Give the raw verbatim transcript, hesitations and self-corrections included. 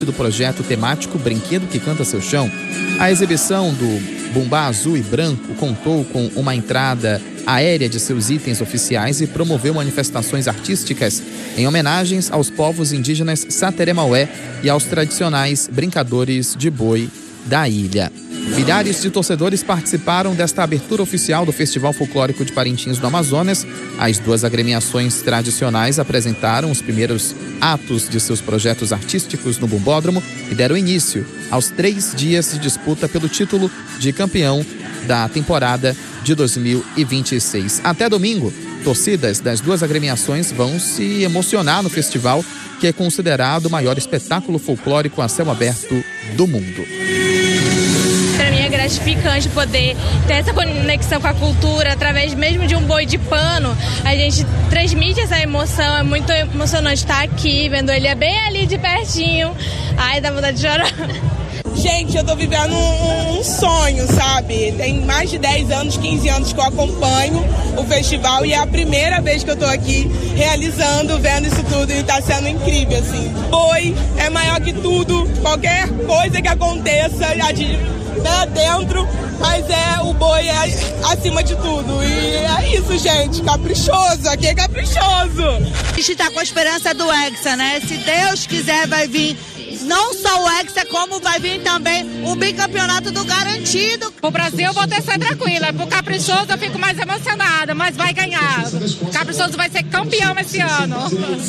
do projeto temático Brinquedo que Canta Seu Chão. A exibição do Bumbá Azul e Branco contou com uma entrada aérea de seus itens oficiais e promoveu manifestações artísticas em homenagens aos povos indígenas Sateré-Maué e aos tradicionais brincadores de boi da ilha. Milhares de torcedores participaram desta abertura oficial do Festival Folclórico de Parintins do Amazonas. As duas agremiações tradicionais apresentaram os primeiros atos de seus projetos artísticos no Bumbódromo e deram início aos três dias de disputa pelo título de campeão da temporada de dois mil e vinte e seis. Até domingo, torcidas das duas agremiações vão se emocionar no festival, que é considerado o maior espetáculo folclórico a céu aberto do mundo. Para mim é gratificante poder ter essa conexão com a cultura através mesmo de um boi de pano. A gente transmite essa emoção, é muito emocionante estar aqui, vendo ele bem ali de pertinho. Ai, dá vontade de chorar. Gente, eu tô vivendo um, um sonho, sabe? Tem mais de dez anos, quinze anos que eu acompanho o festival e é a primeira vez que eu tô aqui realizando, vendo isso tudo e tá sendo incrível, assim. Boi é maior que tudo, qualquer coisa que aconteça, a gente né, dentro, mas é o boi é acima de tudo. E é isso, gente, caprichoso, aqui é caprichoso. A gente tá com a esperança do Hexa, né? Se Deus quiser, vai vir não só o Hexa, como vai vir também o bicampeonato do Garantido. O Brasil eu vou ter ser tranquila, pro Caprichoso eu fico mais emocionada, mas vai ganhar. O Caprichoso vai ser campeão esse ano.